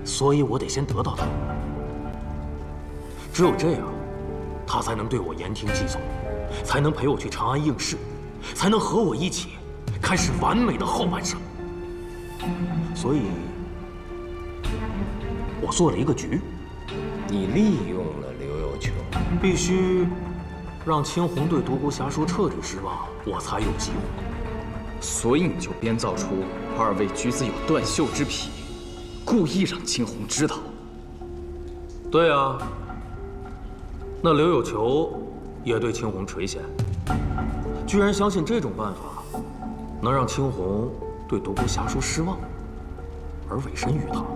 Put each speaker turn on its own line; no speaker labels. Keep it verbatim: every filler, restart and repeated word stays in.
所以我得先得到他。只有这样，他才能对我言听计从，才能陪我去长安应试，才能和我一起开始完美的后半生。所以，我做了一个局。
你利用了刘有求，
必须让青红对独孤侠叔彻底失望，我才有机会。
所以你就编造出二位居子有断袖之癖，故意让青红知道。
对啊，那刘有求也对青红垂涎，居然相信这种办法能让青红对独孤侠叔失望，而委身于他。